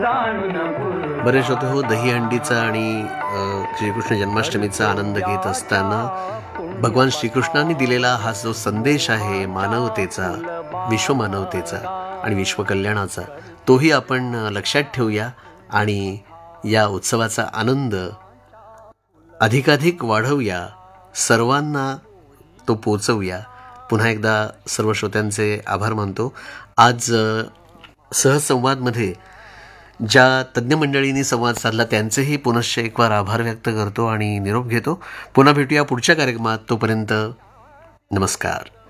बरेच होते हो, दहीहंडीचा आणि श्रीकृष्ण जन्माष्टमीचा आनंद घेत असताना भगवान श्रीकृष्णांनी दिलेला हा जो संदेश आहे मानवतेचा, विश्वमानवतेचा आणि विश्वकल्याणाचा, तोही आपण लक्षात ठेवूया आणि या उत्सवाचा आनंद अधिकाधिक वाढवूया, सर्वांना तो पोचवूया. पुन्हा एकदा सर्व श्रोत्यांचे आभार मानतो. आज सहजसंवादमध्ये ज्या तज्ज्ञ मंडळींनी संवाद साधला त्यांचेही पुनश्च एक वार आभार व्यक्त करतो आणि निरोप घेतो. पुन्हा भेटूया पुढच्या कार्यक्रमात. तोपर्यंत नमस्कार.